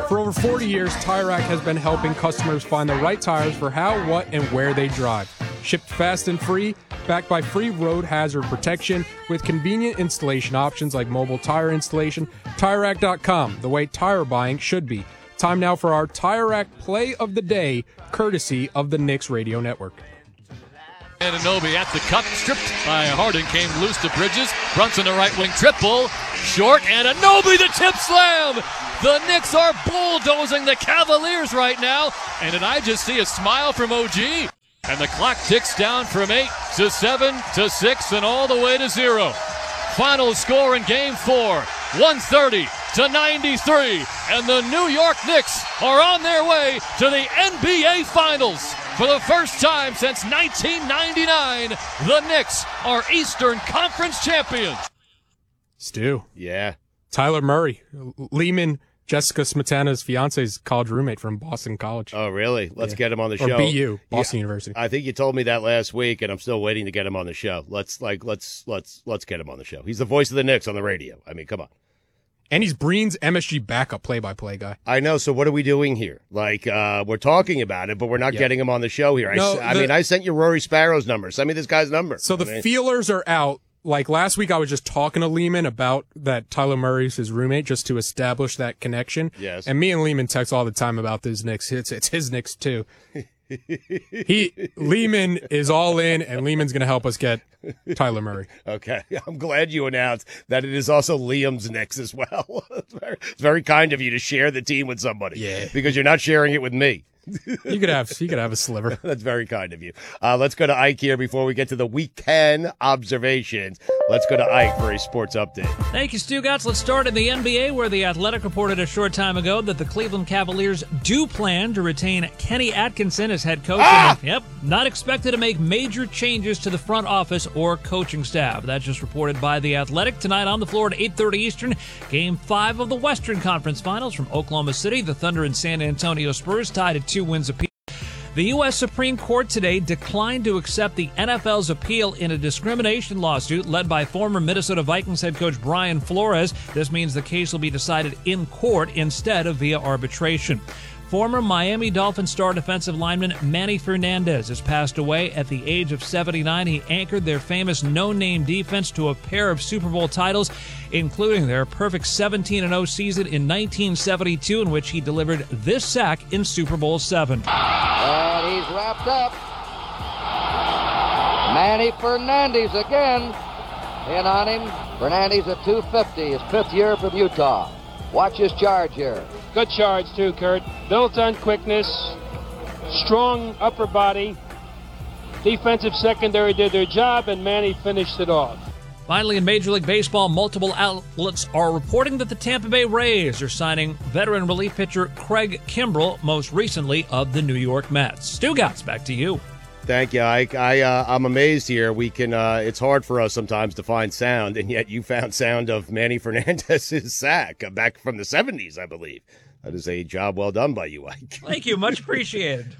For over 40 years, Tire Rack has been helping customers find the right tires for how, what, and where they drive. Shipped fast and free, backed by free road hazard protection with convenient installation options like mobile tire installation. TireRack.com, the way tire buying should be. Time now for our Tire Rack Play of the Day, courtesy of the Knicks Radio Network. Anunoby at the cup, stripped by Harden, came loose to Bridges. Brunson, the right wing triple, short, and Anunoby the tip slam. The Knicks are bulldozing the Cavaliers right now, and did I just see a smile from OG? And the clock ticks down from 8 to 7 to 6 and all the way to 0. Final score in Game 4, 130 to 93, and the New York Knicks are on their way to the NBA Finals. For the first time since 1999, the Knicks are Eastern Conference champions. Stu. Yeah. Tyler Murray, Lehman, Jessica Smetana's fiance's college roommate from Boston College. Oh, really? Let's get him on the show. Or BU, Boston University. I think you told me that last week, and I'm still waiting to get him on the show. Let's get him on the show. He's the voice of the Knicks on the radio. I mean, come on. And he's Breen's MSG backup play-by-play guy. I know. So what are we doing here? We're talking about it, but we're not getting him on the show here. I sent you Rory Sparrow's number. Send me this guy's number. So feelers are out. Like last week, I was just talking to Lehman about that Tyler Murray's his roommate just to establish that connection. Yes. And me and Lehman text all the time about these Knicks. It's his Knicks too. Lehman is all in, and Lehman's going to help us get Tyler Murray. Okay. I'm glad you announced that it is also Liam's Knicks as well. It's very kind of you to share the team with somebody. Yeah. Because you're not sharing it with me. You could have a sliver. That's very kind of you. Let's go to Ike here before we get to the weekend observations. Let's go to Ike for a sports update. Thank you, Stugotz. Let's start in the NBA, where The Athletic reported a short time ago that the Cleveland Cavaliers do plan to retain Kenny Atkinson as head coach. Not expected to make major changes to the front office or coaching staff. That's just reported by The Athletic. Tonight on the floor at 8:30 Eastern, Game 5 of the Western Conference Finals from Oklahoma City. The Thunder and San Antonio Spurs tied at 2 wins apiece. The U.S. Supreme Court today declined to accept the NFL's appeal in a discrimination lawsuit led by former Minnesota Vikings head coach Brian Flores. This means the case will be decided in court instead of via arbitration. Former Miami Dolphins star defensive lineman Manny Fernandez has passed away at the age of 79. He anchored their famous no-name defense to a pair of Super Bowl titles, including their perfect 17-0 season in 1972, in which he delivered this sack in Super Bowl VII. And he's wrapped up. Manny Fernandez again in on him. Fernandez at 250, his 5th year from Utah. Watch his charge here. Good charge, too, Kurt. Built on quickness, strong upper body. Defensive secondary did their job, and Manny finished it off. Finally, in Major League Baseball, multiple outlets are reporting that the Tampa Bay Rays are signing veteran relief pitcher Craig Kimbrell, most recently of the New York Mets. Stugotz, back to you. Thank you, Ike. I'm amazed here. We can. It's hard for us sometimes to find sound, and yet you found sound of Manny Fernandez's sack back from the 70s, I believe. That is a job well done by you, Ike. Thank you. Much appreciated.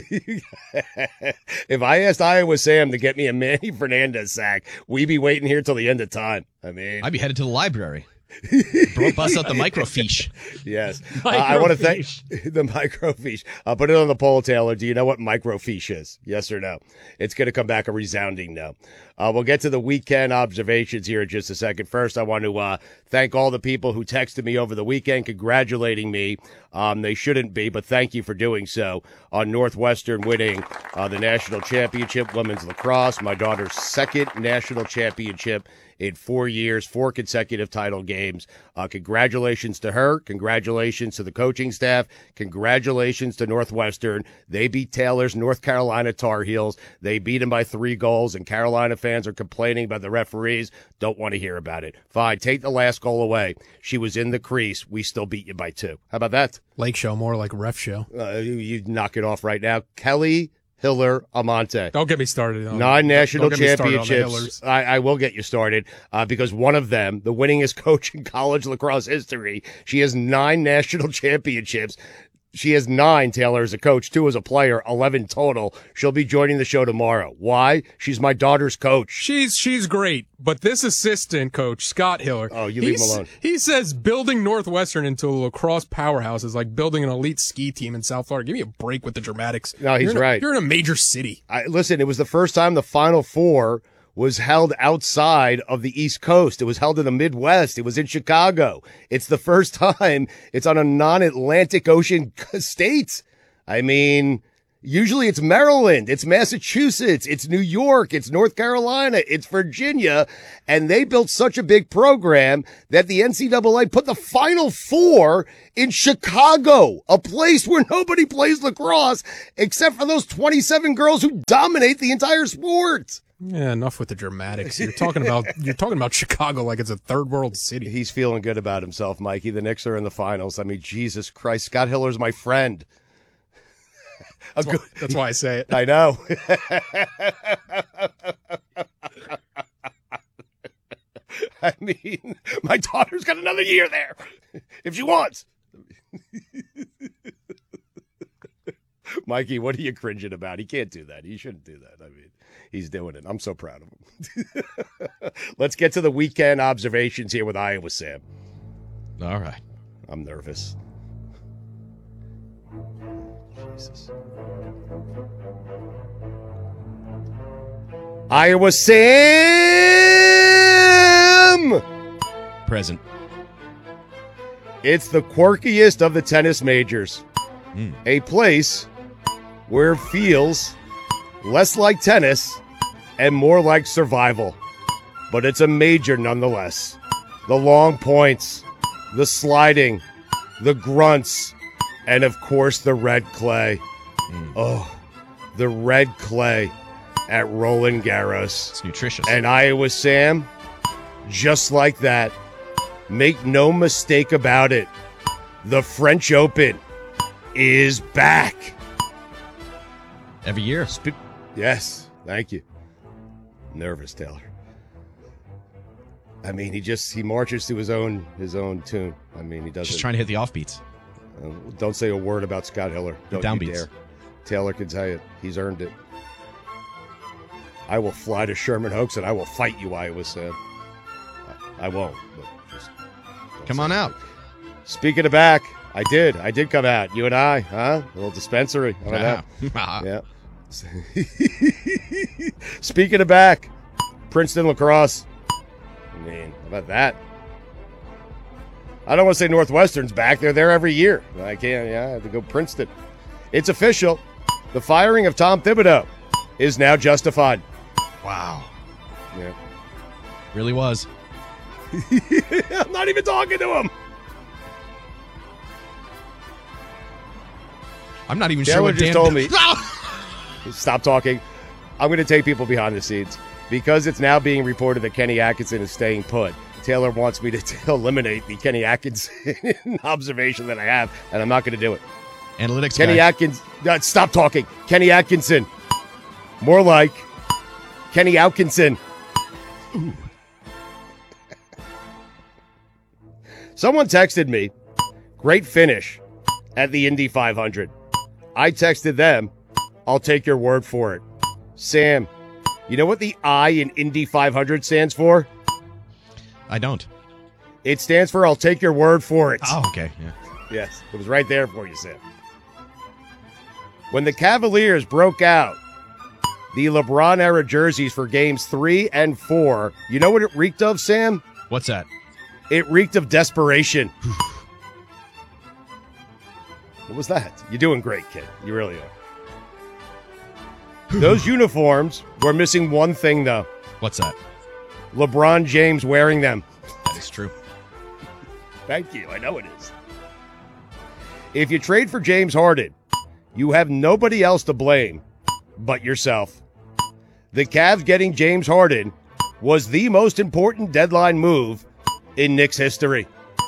If I asked Iowa Sam to get me a Manny Fernandez sack, we'd be waiting here till the end of time. I mean, I'd be headed to the library. Bust out the microfiche. Yes. I want to thank the microfiche. I'll put it on the poll, Taylor. Do you know what microfiche is? Yes or no? It's going to come back a resounding no. We'll get to the weekend observations here in just a second. First, I want to thank all the people who texted me over the weekend congratulating me. They shouldn't be, but thank you for doing so on Northwestern winning the national championship, women's lacrosse, my daughter's 2nd national championship in 4 years, 4 consecutive title games. Congratulations to her. Congratulations to the coaching staff. Congratulations to Northwestern. They beat Taylor's North Carolina Tar Heels. They beat them by 3 goals, and Carolina fans are complaining about the referees. Don't want to hear about it. Fine, take the last goal away. She was in the crease. We still beat you by 2. How about that? Lake show, more like ref show. You knock it off right now. Kelly Hiller Amante. Don't get me started. 9 national championships. I will get you started because one of them, the winningest coach in college lacrosse history, she has 9 national championships. She has 9, Taylor, as a coach, 2 as a player, 11 total. She'll be joining the show tomorrow. Why? She's my daughter's coach. She's great, but this assistant coach, Scott Hiller. Oh, you leave him alone. He says building Northwestern into a lacrosse powerhouse is like building an elite ski team in South Florida. Give me a break with the dramatics. No, he's right. You're in a major city. Listen, it was the first time the Final Four was held outside of the East Coast. It was held in the Midwest. It was in Chicago. It's the first time it's on a non-Atlantic Ocean state. I mean, usually it's Maryland, it's Massachusetts, it's New York, it's North Carolina, it's Virginia, and they built such a big program that the NCAA put the Final Four in Chicago, a place where nobody plays lacrosse except for those 27 girls who dominate the entire sport. Yeah, enough with the dramatics. You're talking about Chicago like it's a third world city. He's feeling good about himself, Mikey. The Knicks are in the finals. I mean, Jesus Christ, Scott Hiller's my friend. That's why I say it. I know. I mean, my daughter's got another year there if she wants. Mikey, what are you cringing about? He can't do that. He shouldn't do that. I mean, he's doing it. I'm so proud of him. Let's get to the weekend observations here with Iowa Sam. All right. I'm nervous. Jesus. Iowa Sam! Present. It's the quirkiest of the tennis majors. A place where it feels less like tennis and more like survival. But it's a major nonetheless. The long points, the sliding, the grunts, and of course the red clay. Oh, the red clay at Roland Garros. It's nutritious. And Iowa Sam, just like that, make no mistake about it, the French Open is back. Every year. Yes, thank you. Nervous, Taylor. I mean, he marches to his own tune. I mean, he doesn't. Just trying to hit the offbeats. Don't say a word about Scott Hiller. Don't you Downbeats. dare. Taylor can tell you. He's earned it. I will fly to Sherman Oaks and I will fight you, Iowa Sam. I won't, but just come on out. Speaking of back, I did come out. You and I, huh? A little dispensary. How about that? Yeah. Speaking of back, Princeton lacrosse. I mean, how about that? I don't want to say Northwestern's back. They're there every year. I can't. Yeah, I have to go Princeton. It's official. The firing of Tom Thibodeau is now justified. Wow. Yeah. Really was. I'm not even talking to him. I'm not even Taylor sure what just Dan told me. Stop talking. I'm going to take people behind the scenes. Because it's now being reported that Kenny Atkinson is staying put, Taylor wants me to eliminate the Kenny Atkinson observation that I have, and I'm not going to do it. Analytics Kenny guy. Atkinson. Stop talking. Kenny Atkinson. More like Kenny Atkinson. Ooh. Someone texted me, great finish at the Indy 500. I texted them, I'll take your word for it. Sam, you know what the I in Indy 500 stands for? I don't. It stands for I'll take your word for it. Oh, okay. Yeah. Yes, it was right there for you, Sam. When the Cavaliers broke out the LeBron-era jerseys for games 3 and 4, you know what it reeked of, Sam? What's that? It reeked of desperation. What was that? You're doing great, kid. You really are. Those uniforms were missing one thing, though. What's that? LeBron James wearing them. That is true. Thank you. I know it is. If you trade for James Harden, you have nobody else to blame but yourself. The Cavs getting James Harden was the most important deadline move in Knicks history.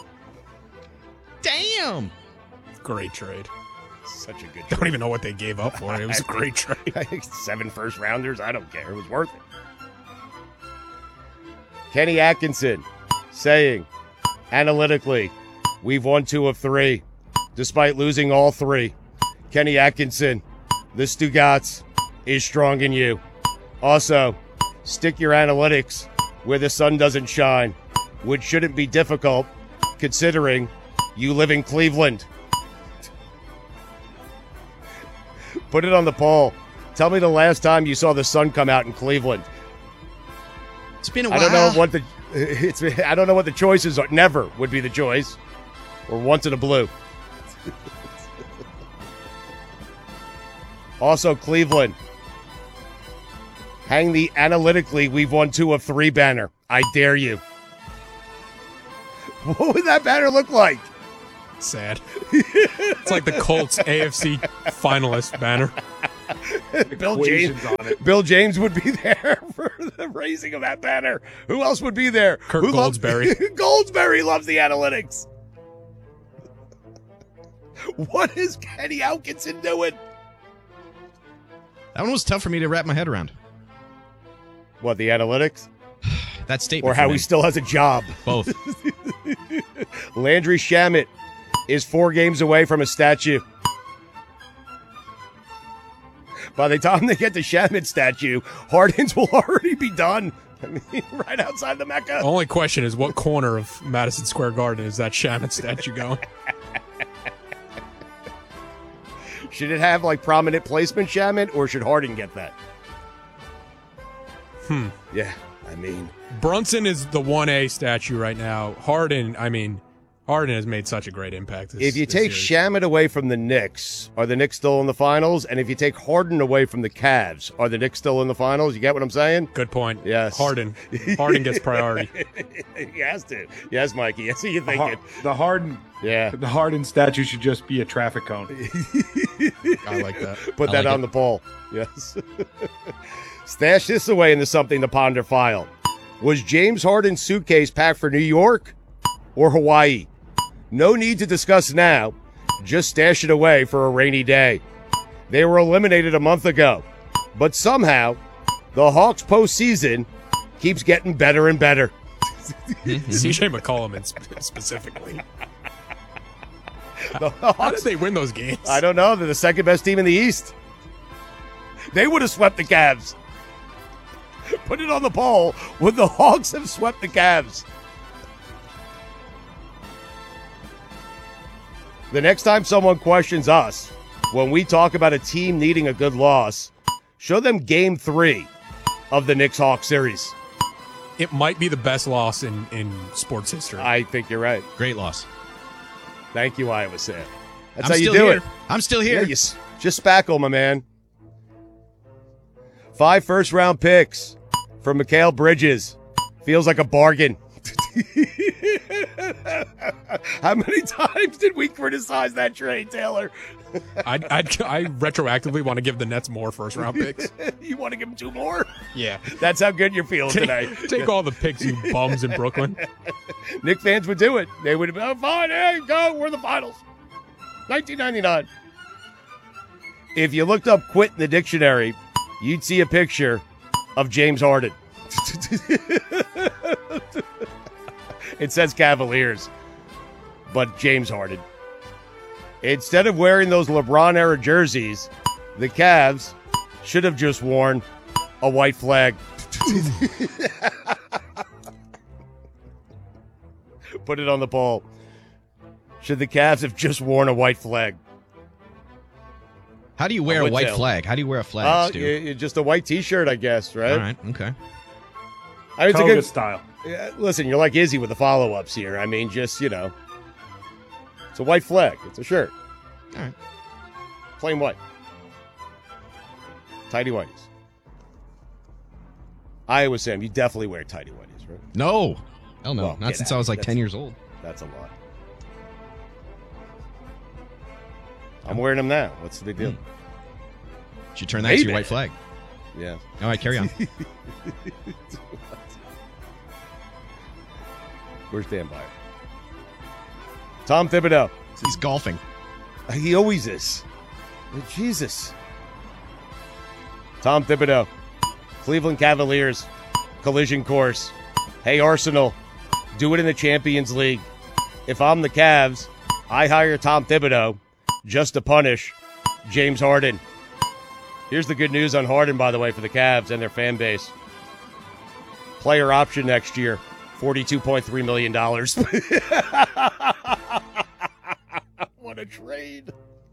Damn. Great trade. Such a good trade. Don't even know what they gave up for it. It was a great trade. I think 7 first-rounders. I don't care. It was worth it. Kenny Atkinson saying, analytically, we've won 2 of 3. despite losing all three. Kenny Atkinson, the Stugats is strong in you. Also, stick your analytics where the sun doesn't shine, which shouldn't be difficult considering you live in Cleveland. Put it on the poll. Tell me the last time you saw the sun come out in Cleveland. It's been a while. I don't know what the choices are. Never would be the choice, or once in a blue. Also, Cleveland, hang the analytically we've won 2 of 3 banner. I dare you. What would that banner look like? Sad. It's like the Colts AFC finalist banner. Bill James would be there for the raising of that banner. Who else would be there? Kirk Goldsberry. Goldsberry loves the analytics. What is Kenny Atkinson doing? That one was tough for me to wrap my head around. What, the analytics? That statement. Or how he still has a job? Both. Landry Shamet is 4 games away from a statue. By the time they get the Shamet statue, Harden's will already be done. I mean, right outside the Mecca. The only question is, what corner of Madison Square Garden is that Shamet statue going? Should it have, like, prominent placement, Shamet, or should Harden get that? Yeah, I mean. Brunson is the 1A statue right now. Harden has made such a great impact If you take series. Shamet away from the Knicks, are the Knicks still in the finals? And if you take Harden away from the Cavs, are the Knicks still in the finals? You get what I'm saying? Good point. Yes. Harden gets priority. He has to. Yes, Mikey. That's what you're thinking. The Harden statue should just be a traffic cone. I like that. Put that on the poll. Yes. Stash this away into something to ponder file. Was James Harden's suitcase packed for New York or Hawaii? No need to discuss now. Just stash it away for a rainy day. They were eliminated a month ago, but somehow the Hawks postseason keeps getting better and better. CJ McCollum specifically. The How Hawks, did they win those games? I don't know. They're the second best team in the East. They would have swept the Cavs. Put it on the poll. Would the Hawks have swept the Cavs? The next time someone questions us when we talk about a team needing a good loss, show them Game 3 of the Knicks-Hawks series. It might be the best loss in sports history. I think you're right. Great loss. Thank you, Iowa City. That's I'm how you still do here. it. I'm still Yeah, here. just spackle, my man. 5 first-round picks for Mikal Bridges. Feels like a bargain. How many times did we criticize that trade, Taylor? I retroactively want to give the Nets more first-round picks. You want to give them 2 more? Yeah. That's how good you're feeling today. Take all the picks, you bums in Brooklyn. Knicks fans would do it. They would be, oh, fine, hey, go, we're in the finals. 1999. If you looked up quit in the dictionary, you'd see a picture of James Harden. It says Cavaliers, but James Harden. Instead of wearing those LeBron-era jerseys, the Cavs should have just worn a white flag. Put it on the poll. Should the Cavs have just worn a white flag? How do you wear a white flag? How do you wear a flag, Stu? Just a white T-shirt, I guess, right? All right, okay. I mean, it's a Toga good style. Yeah, listen, you're like Izzy with the follow-ups here. I mean, just, it's a white flag. It's a shirt. All right. Plain white. Tidy whities. Iowa Sam, you definitely wear tidy whities, right? No. Hell no. Well, Not get since out. I was like That's- 10 years old. That's a lot. I'm wearing them now. What's the big deal? Should turn that to Maybe. your white flag. Yeah. All right, carry on. Where's Dan Byer? Tom Thibodeau. He's golfing. He always is. Jesus. Tom Thibodeau. Cleveland Cavaliers. Collision course. Hey, Arsenal. Do it in the Champions League. If I'm the Cavs, I hire Tom Thibodeau just to punish James Harden. Here's the good news on Harden, by the way, for the Cavs and their fan base. Player option next year, $42.3 million. What a trade.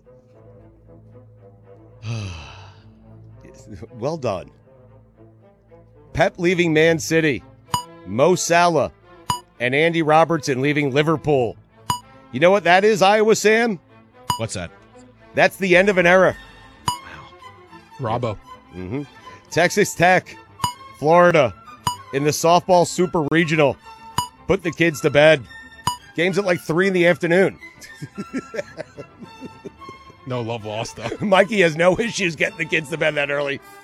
Well done. Pep leaving Man City. Mo Salah and Andy Robertson leaving Liverpool. You know what that is, Iowa Sam? What's that? That's the end of an era. Robbo. Mm-hmm. Texas Tech, Florida, in the softball super regional. Put the kids to bed. Game's at like 3 in the afternoon. No love lost, though. Mikey has no issues getting the kids to bed that early.